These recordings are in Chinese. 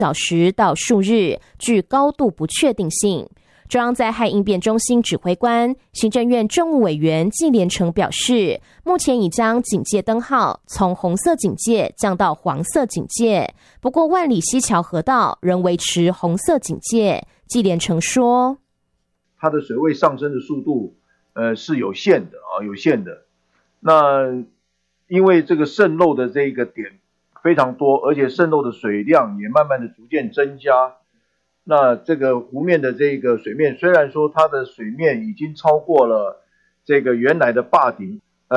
小时到数日，具高度不确定性。中央灾害应变中心指挥官、行政院政务委员纪连成表示，目前已将警戒灯号从红色警戒降到黄色警戒，不过万里溪桥河道仍维持红色警戒。纪连成说， 它的水位上升的速度是有限的有限的。那因为这个渗漏的这个点非常多，而且渗漏的水量也慢慢的逐渐增加。那这个湖面的这个水面，虽然说它的水面已经超过了这个原来的坝顶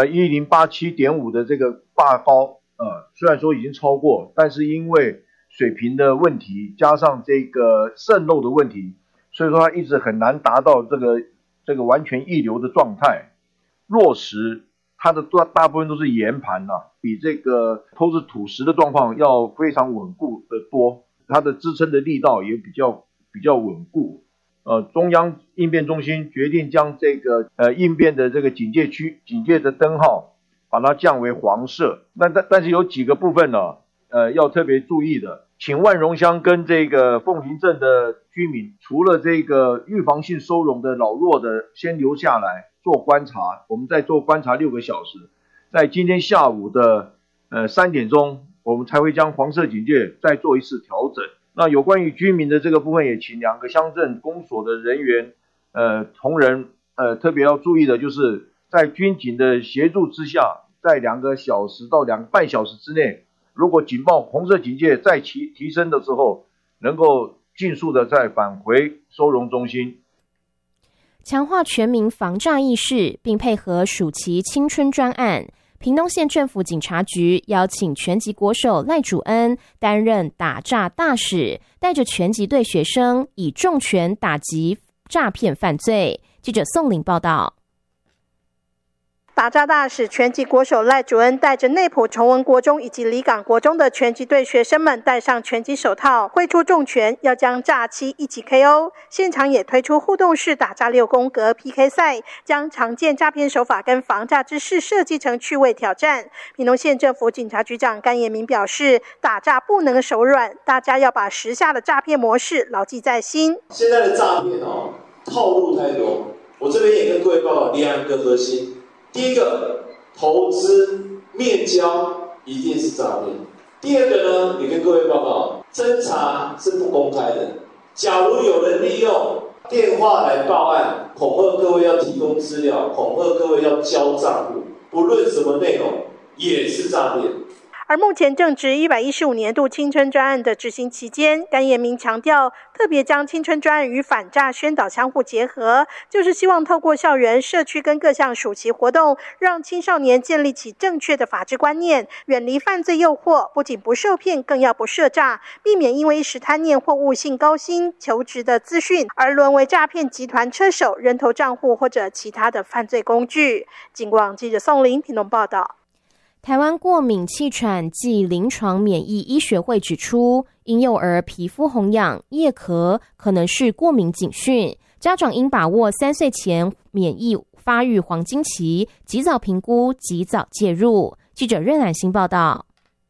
1087.5的这个坝高，虽然说已经超过，但是因为水平的问题加上这个渗漏的问题，所以说它一直很难达到这个完全溢流的状态。落石它的大部分都是岩盘比这个都是土石的状况要非常稳固的多，它的支撑的力道也比较稳固。中央应变中心决定将这个应变的这个警戒区警戒的灯号把它降为黄色。但是有几个部分要特别注意的，请万荣乡跟这个凤林镇的居民，除了这个预防性收容的老弱的先留下来做观察，我们再做观察6个小时，在今天下午的3点钟，我们才会将黄色警戒再做一次调整。那有关于居民的这个部分，也请2个乡镇公所的人员同仁特别要注意的，就是在军警的协助之下，在2个小时到2个半小时之内，如果警报红色警戒再提升的时候，能够尽速的再返回收容中心。 强化全民防诈意识，并配合暑期青春专案，屏东县政府警察局邀请拳击国手赖主恩担任打诈大使，带着拳击队学生以重拳打击诈骗犯罪。记者宋玲报道。 打诈大使拳击国手赖主恩带着内埔崇文国中以及离港国中的拳击队学生们戴上拳击手套，挥出重拳，要将诈欺一起 KO。现场也推出互动式打诈6宫格 PK 赛，将常见诈骗手法跟防诈知识设计成趣味挑战。屏东县政府警察局长甘延明表示，打诈不能手软，大家要把时下的诈骗模式牢记在心。 现在的诈骗套路太多，我这边也跟各位报告2个核心。第一个，投资面交一定是诈骗。第二个呢，也跟各位报告，侦查是不公开的。假如有人利用电话来报案，恐吓各位要提供资料，恐吓各位要交账户，不论什么内容，也是诈骗。 而目前正值115年度青春专案的执行期间，甘延明强调，特别将青春专案与反诈宣导相互结合，就是希望透过校园、社区跟各项暑期活动，让青少年建立起正确的法治观念，远离犯罪诱惑，不仅不受骗，更要不涉诈，避免因为一时贪念或误信高薪求职的资讯，而沦为诈骗集团车手、人头账户或者其他的犯罪工具。警广记者宋玲屏东报道。 台湾过敏气喘暨临床免疫医学会指出，婴幼儿皮肤红痒、夜咳可能是过敏警讯，家长应把握3岁前免疫发育黄金期，及早评估，及早介入。记者任乃馨报道。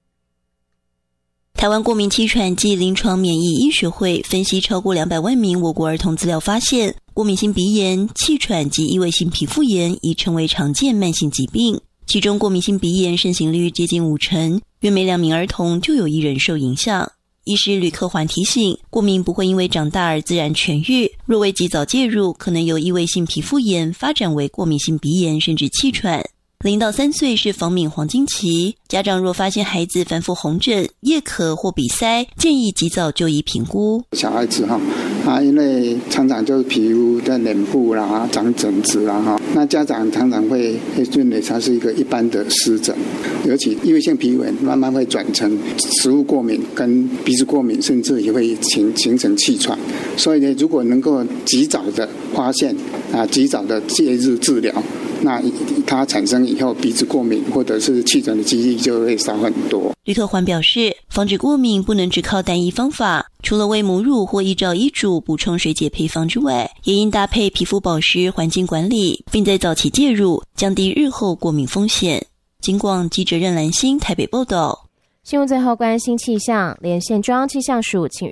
台湾过敏气喘暨临床免疫医学会分析超过200万名我国儿童资料发现，过敏性鼻炎、气喘及异位性皮肤炎已成为常见慢性疾病。其中过敏性鼻炎盛行率接近50%，约每2名儿童就有1人受影响。医师吕克环提醒，过敏不会因为长大而自然痊愈，若未及早介入，可能由异位性皮肤炎发展为过敏性鼻炎甚至气喘。0到3岁是防敏黄金期，家长若发现孩子反复红疹、夜咳或鼻塞，建议及早就医评估。 小孩子因为常常就是皮肤在脸部啦、长疹子啦那家长常常会认为它是一个一般的湿疹，尤其异位性皮肤炎慢慢会转成食物过敏跟鼻子过敏，甚至也会形成气喘。所以呢，如果能够及早的发现及早的介入治疗，那它产生以后鼻子过敏或者是气喘的几率就会少很多。 吕克环表示，防止过敏不能只靠单一方法，除了喂母乳或依照医嘱补充水解配方之外，也应搭配皮肤保湿、环境管理，并在早期介入，降低日后过敏风险。警广记者任兰馨台北报道。 新闻最后关心气象，连线中央气象署请